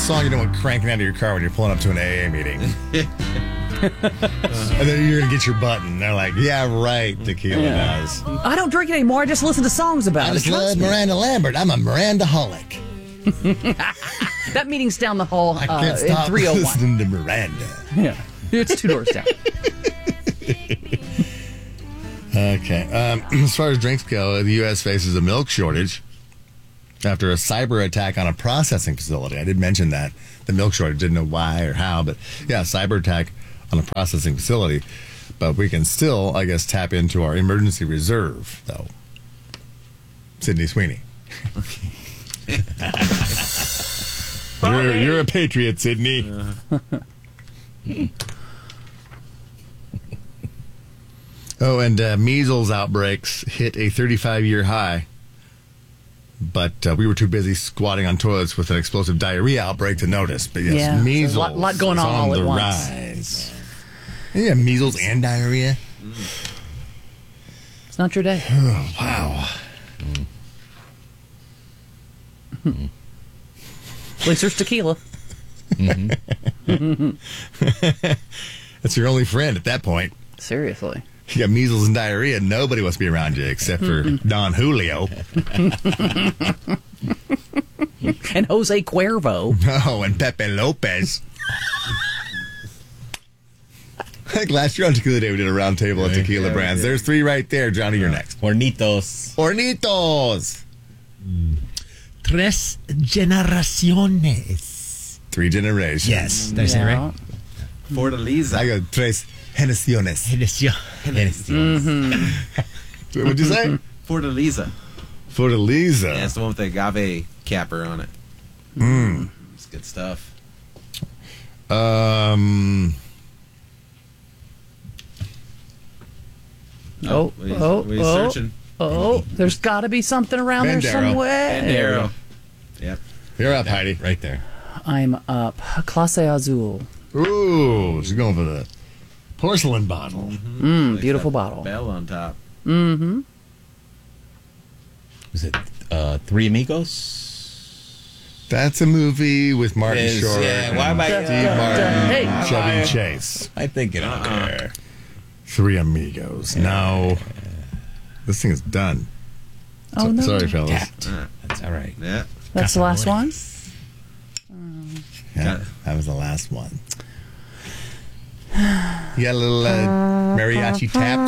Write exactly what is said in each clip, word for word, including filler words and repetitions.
song you don't want cranking out of your car when you're pulling up to an A A meeting? And then you're going to get your button. They're like, yeah, right, tequila Yeah. does. I don't drink it anymore. I just listen to songs about I it. just Trust love me. Miranda Lambert. I'm a Miranda-holic. That meeting's down the hall I uh, can't in stop three oh one. listening to Miranda. Yeah, it's two doors down. Okay. Um, as far as drinks go, the U S faces a milk shortage after a cyber attack on a processing facility. I did mention that. The milk shortage. Didn't know why or how, but yeah, cyber attack on a processing facility. But we can still, I guess, tap into our emergency reserve, though. Sydney Sweeney. you're, you're a patriot, Sydney. Oh, and uh, measles outbreaks hit a thirty-five year high. But uh, we were too busy squatting on toilets with an explosive diarrhea outbreak to notice. But yes, Yeah, measles so a lot- lot going is on all the at once. rise. Yeah, measles and diarrhea. It's not your day. Oh, wow. Mm. At least there's tequila. Mm-hmm. That's your only friend at that point. Seriously. You got measles and diarrhea. Nobody wants to be around you except for Don Julio. And Jose Cuervo. Oh, and Pepe Lopez. I think last year on Tequila Day we did a round table of tequila Yeah, brands. we did. There's three right there. Johnny, you're next. Hornitos. Hornitos. Tres generaciones. Three generations. Yes, did I say it Yeah. right? Fortaleza. I go tres generaciones. Generación. What'd you say? Fortaleza. Fortaleza. Yeah, it's the one with the agave capper on it. Mm. It's good stuff. Um. Oh, what are you, oh, what are you oh. searching? Oh, there's got to be something around there Bandero. somewhere. Bandero. Yep. You're up, Heidi. Right there. I'm up. Clase Azul. Ooh, she's going for the porcelain bottle. Mm, Like beautiful that bottle. Bell on top. Mm-hmm. Was it uh, Three Amigos? That's a movie with Martin It is, Short, yeah. Why am I- Steve Da, da, Martin, da. Hey. Chevy Chase. I think it out there. Three Amigos. No. This thing is done. Oh, So- no. Sorry, fellas. Tapped. That's all right. Yeah. That's the last one? Yeah, that was the last one. You got a little uh, mariachi taps?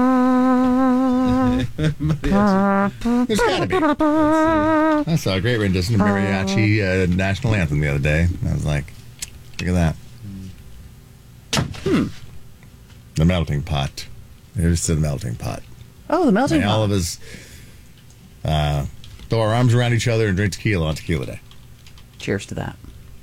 There's got to be. I saw a great rendition of mariachi uh, national anthem the other day. I was like, look at that. Hmm. The melting pot. Here's to the melting pot. Oh, the melting May all pot. of us uh, throw our arms around each other and drink tequila on Tequila Day. Cheers to that.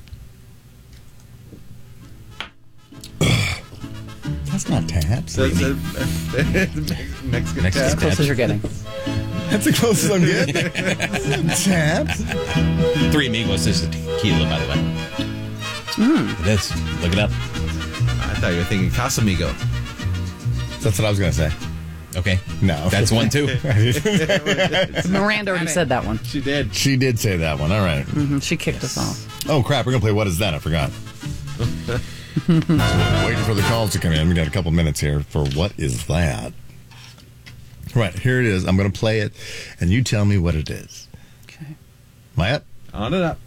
That's not taps. So it's a Mexican Mexican tap. As close as you're getting. That's the closest I'm getting. Taps. Three Amigos is a tequila, by the way. Mm. It is. Look it up. I thought you were thinking Casamigo. That's what I was going to say. Okay. No. That's one, too. Miranda already said that one. She did. She did say that one. All right. hmm She kicked us off. Oh, crap. We're going to play What Is That? I forgot. So we're waiting for the calls to come in. We got a couple minutes here for What Is That? Right. Here it is. I'm going to play it, and you tell me what it is. Okay. Am I up? On it up.